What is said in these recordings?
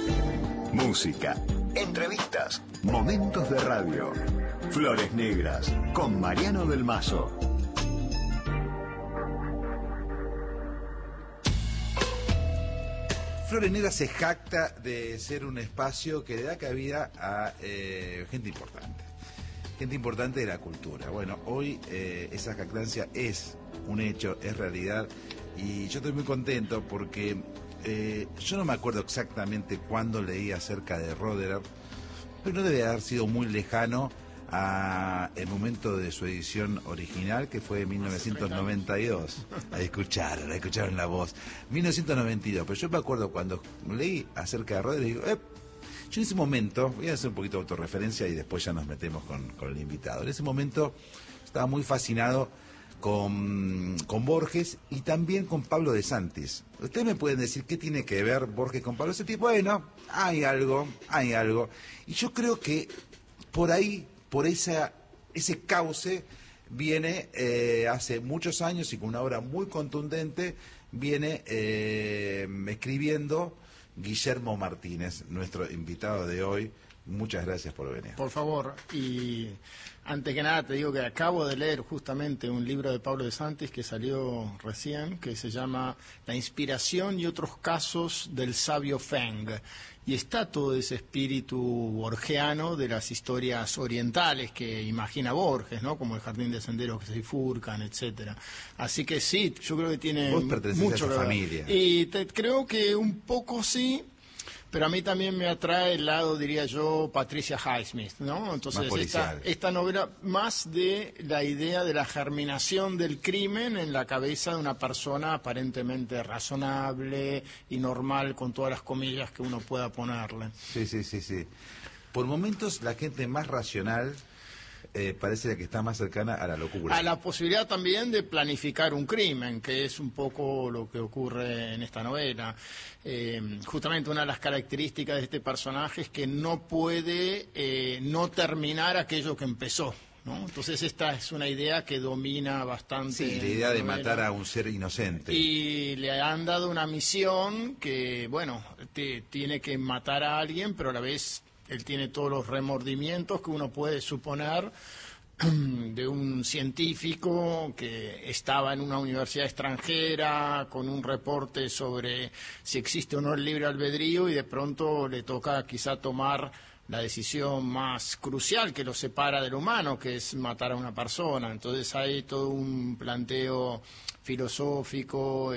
Música, entrevistas, momentos de radio. Flores Negras, con Mariano del Mazo. Flores Negras se jacta de ser un espacio que le da cabida a gente importante. Gente importante de la cultura. Bueno, hoy esa jactancia es un hecho, es realidad. Y yo estoy muy contento porque yo no me acuerdo exactamente cuándo leí acerca de Roederer, pero no debe haber sido muy lejano a el momento de su edición original, que fue en 1992. Escucharon la voz. 1992, pero yo me acuerdo cuando leí acerca de Roederer, digo, yo en ese momento, voy a hacer un poquito de autorreferencia y después ya nos metemos con el invitado. En ese momento estaba muy fascinado con Borges y también con Pablo de Santis. Ustedes me pueden decir qué tiene que ver Borges con Pablo de Santis. Bueno, hay algo. Y yo creo que por ahí, por ese cauce, viene hace muchos años y con una obra muy contundente, viene escribiendo Guillermo Martínez, nuestro invitado de hoy. Muchas gracias por venir. Por favor, y antes que nada te digo que acabo de leer justamente un libro de Pablo de Santis que salió recién, que se llama La inspiración y otros casos del sabio Feng. Y está todo ese espíritu borgiano de las historias orientales que imagina Borges, ¿no? Como el jardín de senderos que se bifurcan, etcétera. Así que sí, yo creo que tiene Vos pertenecés mucho a esa familia. Y creo que un poco sí, pero a mí también me atrae el lado, diría yo, Patricia Highsmith, ¿no? Entonces esta novela, más de la idea de la germinación del crimen en la cabeza de una persona aparentemente razonable y normal, con todas las comillas que uno pueda ponerle. Sí. Por momentos la gente más racional parece la que está más cercana a la locura. A la posibilidad también de planificar un crimen, que es un poco lo que ocurre en esta novela. Justamente una de las características de este personaje es que no puede no terminar aquello que empezó, ¿no? Entonces esta es una idea que domina bastante. Sí, la idea de matar a un ser inocente. Y le han dado una misión que, bueno, tiene que matar a alguien, pero a la vez él tiene todos los remordimientos que uno puede suponer de un científico que estaba en una universidad extranjera con un reporte sobre si existe o no el libre albedrío, y de pronto le toca quizá tomar la decisión más crucial que lo separa del humano, que es matar a una persona. Entonces hay todo un planteo filosófico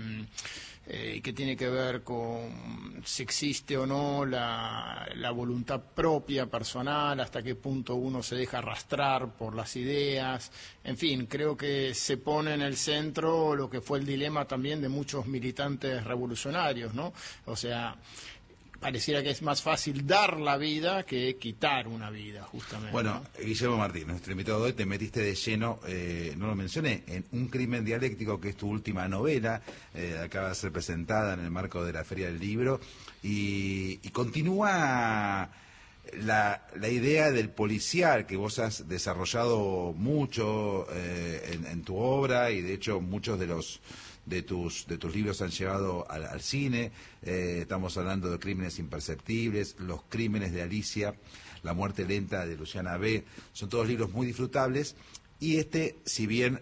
que tiene que ver con si existe o no la voluntad propia, personal, hasta qué punto uno se deja arrastrar por las ideas. En fin, creo que se pone en el centro lo que fue el dilema también de muchos militantes revolucionarios, ¿no? O sea, pareciera que es más fácil dar la vida que quitar una vida, justamente. Bueno, ¿no? Guillermo Martínez, nuestro invitado de hoy, te metiste de lleno, no lo mencioné, en Un crimen dialéctico, que es tu última novela, acaba de ser presentada en el marco de la Feria del Libro, y continúa la idea del policial que vos has desarrollado mucho en tu obra, y de hecho muchos de tus libros han llegado al cine. Estamos hablando de Crímenes imperceptibles, Los crímenes de Alicia, La muerte lenta de Luciana B. Son todos libros muy disfrutables, y si bien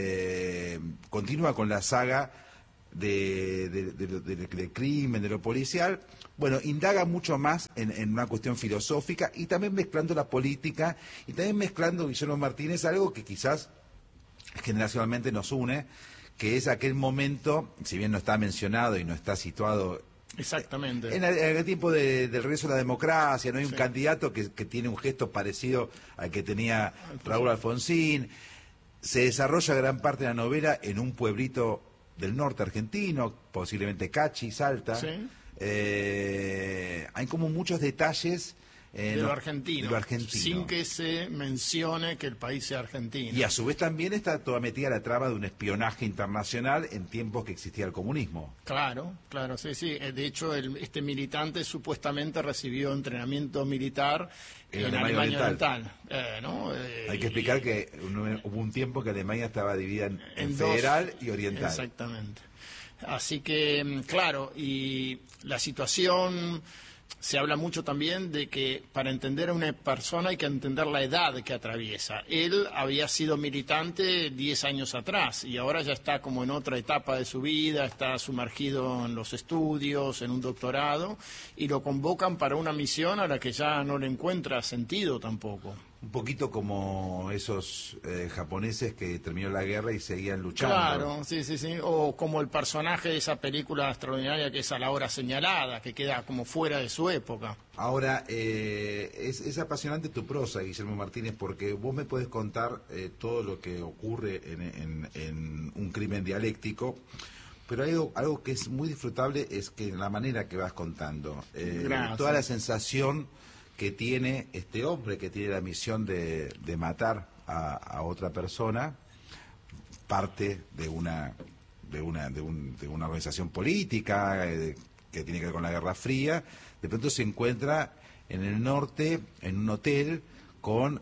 continúa con la saga del crimen, de lo policial, bueno, indaga mucho más en una cuestión filosófica, y también mezclando la política, y también mezclando, Guillermo Martínez, algo que quizás generacionalmente nos une, que es aquel momento, si bien no está mencionado y no está situado exactamente en el tiempo del regreso a la democracia, no hay un candidato que tiene un gesto parecido al que tenía Raúl Alfonsín. Se desarrolla gran parte de la novela en un pueblito del norte argentino, posiblemente Cachi, Salta. Sí. Hay como muchos detalles de lo argentino, argentino, sin que se mencione que el país sea argentino. Y a su vez también está toda metida la trama de un espionaje internacional en tiempos que existía el comunismo. Claro, sí. De hecho, este militante supuestamente recibió entrenamiento militar en Alemania Oriental. ¿No? Hay que explicar que hubo un tiempo que Alemania estaba dividida en federal y oriental. Exactamente. Así que, claro, y la situación, se habla mucho también de que para entender a una persona hay que entender la edad que atraviesa. Él había sido militante 10 años atrás y ahora ya está como en otra etapa de su vida, está sumergido en los estudios, en un doctorado, y lo convocan para una misión a la que ya no le encuentra sentido tampoco. Un poquito como esos japoneses que terminó la guerra y seguían luchando. Claro, sí, sí, sí. O como el personaje de esa película extraordinaria que es A la hora señalada, que queda como fuera de su época. Ahora, es apasionante tu prosa, Guillermo Martínez, porque vos me podés contar todo lo que ocurre en un crimen dialéctico, pero hay algo que es muy disfrutable, es que la manera que vas contando, toda la sensación que tiene este hombre, que tiene la misión de matar a otra persona, parte de una organización política que tiene que ver con la Guerra Fría. De pronto se encuentra en el norte, en un hotel, con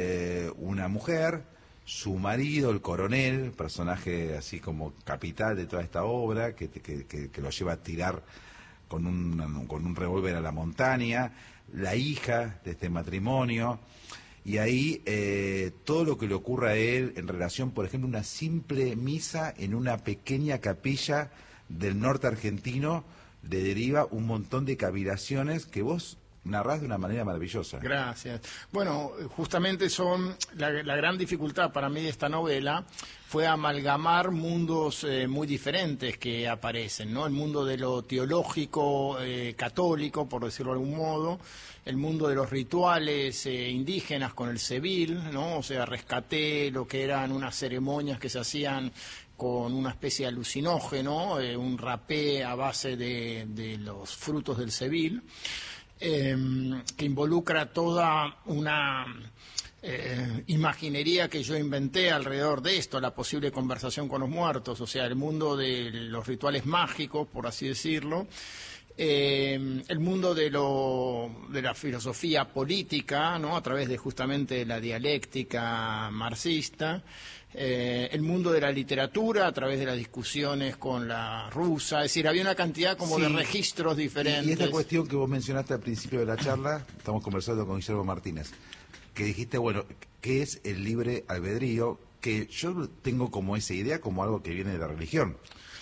una mujer, su marido, el coronel, personaje así como capital de toda esta obra, que lo lleva a tirar con un revólver a la montaña, la hija de este matrimonio, y ahí todo lo que le ocurre a él en relación, por ejemplo, una simple misa en una pequeña capilla del norte argentino, le deriva un montón de cavilaciones que vos narrás de una manera maravillosa. Gracias. Bueno, justamente son la gran dificultad para mí de esta novela fue amalgamar mundos muy diferentes que aparecen, ¿no? El mundo de lo teológico católico, por decirlo de algún modo, el mundo de los rituales indígenas con el civil, ¿no? O sea, rescaté lo que eran unas ceremonias que se hacían con una especie de alucinógeno, un rapé a base de los frutos del civil. Que involucra toda una imaginería que yo inventé alrededor de esto, la posible conversación con los muertos, o sea, el mundo de los rituales mágicos, por así decirlo, el mundo de la filosofía política, ¿no? A través de justamente la dialéctica marxista, el mundo de la literatura a través de las discusiones con la rusa, es decir, había una cantidad como de registros diferentes. Y esta cuestión que vos mencionaste al principio de la charla, estamos conversando con Guillermo Martínez, que dijiste, bueno, ¿qué es el libre albedrío? Que yo tengo como esa idea como algo que viene de la religión.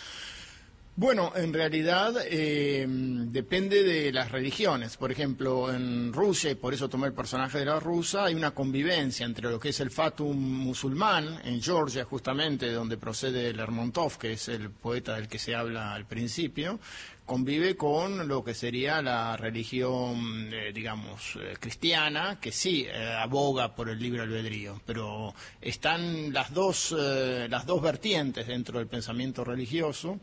Bueno, en realidad depende de las religiones. Por ejemplo, en Rusia, y por eso tomé el personaje de la rusa, hay una convivencia entre lo que es el fatum musulmán, en Georgia justamente, de donde procede Lermontov, que es el poeta del que se habla al principio, convive con lo que sería la religión, digamos, cristiana, que sí aboga por el libre albedrío, pero están las dos vertientes dentro del pensamiento religioso.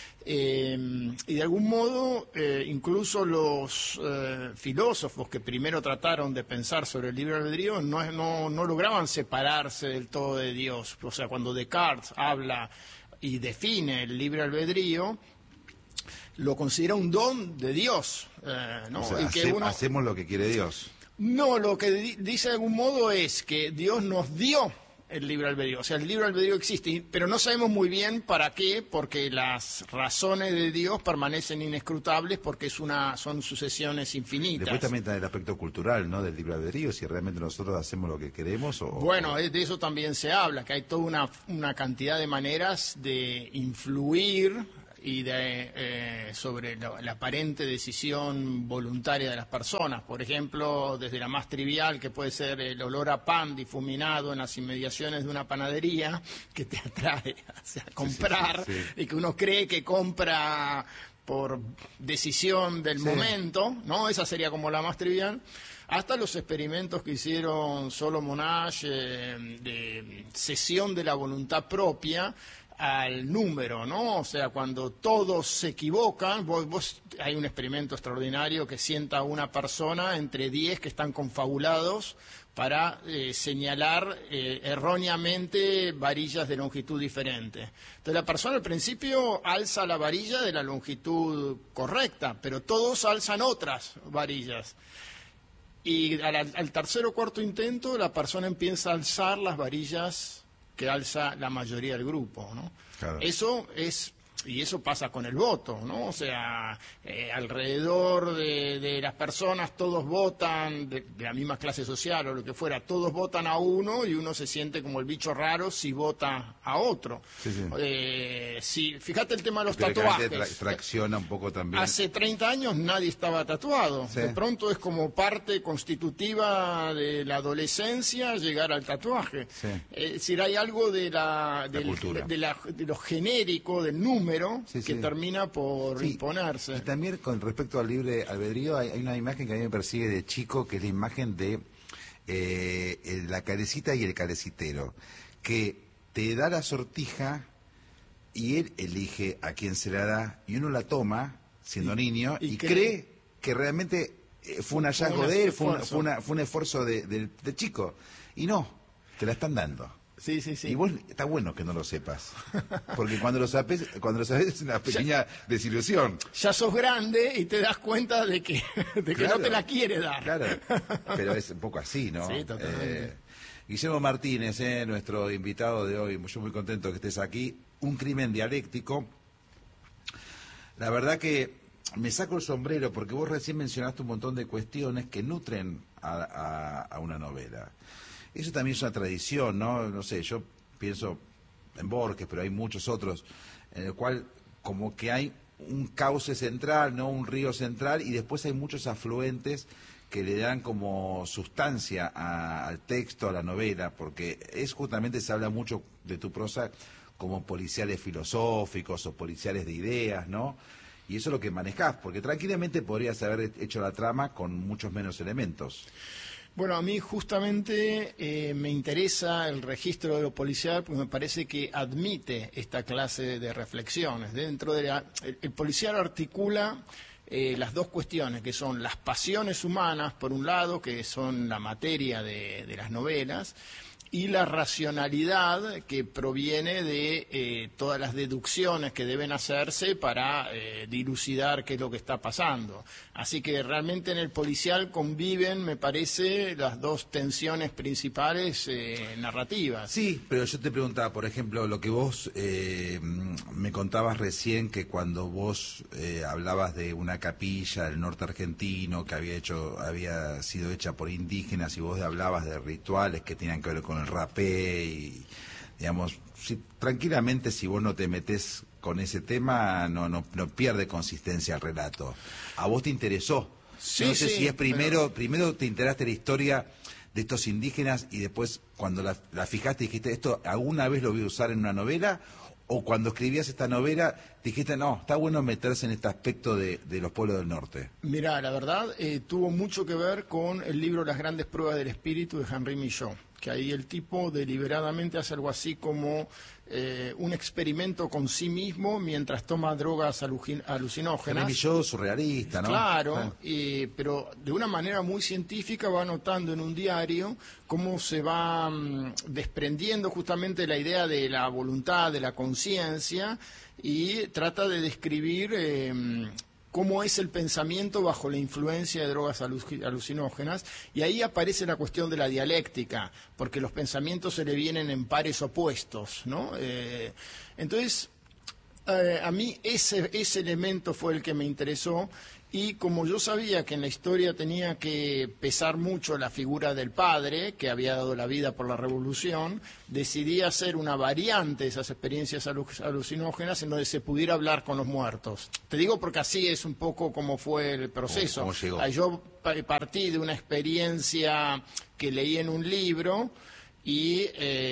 Y de algún modo incluso los filósofos que primero trataron de pensar sobre el libre albedrío no lograban separarse del todo de Dios. O sea, cuando Descartes habla y define el libre albedrío, lo considera un don de Dios, ¿no? O sea, y que hacemos lo que quiere Dios. No, lo que dice de algún modo es que Dios nos dio el libre albedrío. O sea, el libre albedrío existe, pero no sabemos muy bien para qué, porque las razones de Dios permanecen inescrutables porque son sucesiones infinitas. Después también está el aspecto cultural, ¿no?, del libre albedrío, si realmente nosotros hacemos lo que queremos. Bueno, de eso también se habla, que hay toda una cantidad de maneras de influir y sobre la aparente decisión voluntaria de las personas. Por ejemplo, desde la más trivial, que puede ser el olor a pan difuminado en las inmediaciones de una panadería, que te atrae hacia comprar, sí. Y que uno cree que compra por decisión del momento, ¿no? Esa sería como la más trivial. Hasta los experimentos que hicieron Solomon Asch de cesión de la voluntad propia al número, ¿no? O sea, cuando todos se equivocan, hay un experimento extraordinario que sienta a una persona entre 10 que están confabulados para señalar erróneamente varillas de longitud diferente. Entonces la persona al principio alza la varilla de la longitud correcta, pero todos alzan otras varillas. Y al tercer o cuarto intento la persona empieza a alzar las varillas que alza la mayoría del grupo, ¿no? Claro. Eso es y eso pasa con el voto, ¿no? O sea, alrededor de las personas todos votan, de la misma clase social o lo que fuera, todos votan a uno y uno se siente como el bicho raro si vota a otro. Sí, sí. Fíjate el tema de los pero tatuajes. Tracciona un poco también. Hace 30 años nadie estaba tatuado. Sí. De pronto es como parte constitutiva de la adolescencia llegar al tatuaje. Sí. Es decir, hay algo de cultura. de lo genérico, del número, Sí, que sí. termina por Sí, imponerse. y también con respecto al libre albedrío hay una imagen que a mí me persigue de chico, que es la imagen de la carecita y el carecitero, que te da la sortija y él elige a quién se la da y uno la toma siendo niño y cree que realmente fue un hallazgo de él, fue un esfuerzo del chico, y no, te la están dando. Sí, sí, sí. Y vos, está bueno que no lo sepas, porque cuando lo sabes es una pequeña desilusión. Ya sos grande y te das cuenta de que Claro, no te la quiere dar. Claro, pero es un poco así, ¿no? Sí, totalmente. Guillermo Martínez, nuestro invitado de hoy, yo muy contento que estés aquí. Un crimen dialéctico. La verdad que me saco el sombrero porque vos recién mencionaste un montón de cuestiones que nutren a una novela. Eso también es una tradición, ¿no? No sé, yo pienso en Borges, pero hay muchos otros, en el cual como que hay un cauce central, ¿no? Un río central, y después hay muchos afluentes que le dan como sustancia al texto, a la novela, porque es justamente, se habla mucho de tu prosa como policiales filosóficos o policiales de ideas, ¿no? Y eso es lo que manejás, porque tranquilamente podrías haber hecho la trama con muchos menos elementos. Bueno, a mí justamente me interesa el registro de lo policial porque me parece que admite esta clase de reflexiones. Dentro de el policial articula las dos cuestiones, que son las pasiones humanas, por un lado, que son la materia de las novelas, y la racionalidad que proviene de todas las deducciones que deben hacerse para dilucidar qué es lo que está pasando. Así que realmente en el policial conviven, me parece, las dos tensiones principales narrativas. Sí, pero yo te preguntaba, por ejemplo, lo que vos me contabas recién, que cuando vos hablabas de una capilla del norte argentino que había sido hecha por indígenas, y vos hablabas de rituales que tenían que ver con el rapé, y digamos, tranquilamente, si vos no te metés con ese tema, no pierde consistencia el relato. ¿A vos te interesó? Sí, no sé sí, si es primero te enteraste de la historia de estos indígenas y después cuando la fijaste dijiste, ¿esto alguna vez lo voy a usar en una novela? ¿O cuando escribías esta novela dijiste, no, está bueno meterse en este aspecto de los pueblos del norte? Mirá, la verdad, tuvo mucho que ver con el libro Las grandes pruebas del espíritu de Henri Millot, que ahí el tipo deliberadamente hace algo así como un experimento con sí mismo mientras toma drogas alucinógenas. Henri Millot, surrealista, ¿no? Claro, pero de una manera muy científica va anotando en un diario cómo se va desprendiendo justamente la idea de la voluntad, de la conciencia, y trata de describir cómo es el pensamiento bajo la influencia de drogas alucinógenas, y ahí aparece la cuestión de la dialéctica, porque los pensamientos se le vienen en pares opuestos, ¿no? Entonces, a mí ese elemento fue el que me interesó, y como yo sabía que en la historia tenía que pesar mucho la figura del padre, que había dado la vida por la revolución, decidí hacer una variante de esas experiencias alucinógenas en donde se pudiera hablar con los muertos. Te digo porque así es un poco como fue el proceso. ¿Cómo llegó? Yo partí de una experiencia que leí en un libro y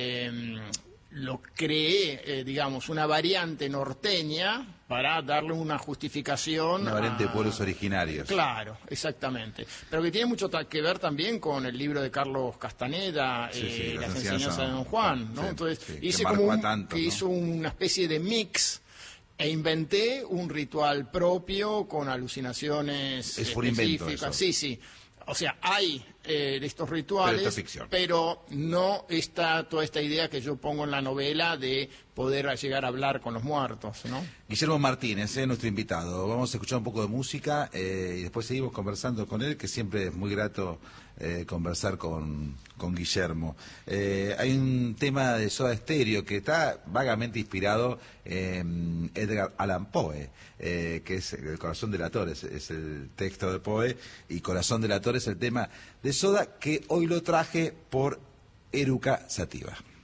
lo creé, digamos, una variante norteña para darle una justificación. Una variante de pueblos originarios. Claro, exactamente. Pero que tiene mucho que ver también con el libro de Carlos Castaneda, Sí, Las enseñanzas de Don Juan, ¿no? Sí, entonces sí, hice que como tanto, ¿no? hizo una especie de mix e inventé un ritual propio con alucinaciones Es un invento específicas. eso. Sí. O sea, hay de estos rituales, Pero esto es ficción. pero no está toda esta idea que yo pongo en la novela de poder llegar a hablar con los muertos, ¿no? Guillermo Martínez, nuestro invitado. Vamos a escuchar un poco de música y después seguimos conversando con él, que siempre es muy grato conversar con Guillermo. Hay un tema de Soda Stereo que está vagamente inspirado en Edgar Allan Poe, que es El corazón delator, es el texto de Poe, y Corazón delator es el tema de Soda, que hoy lo traje por Eruca Sativa.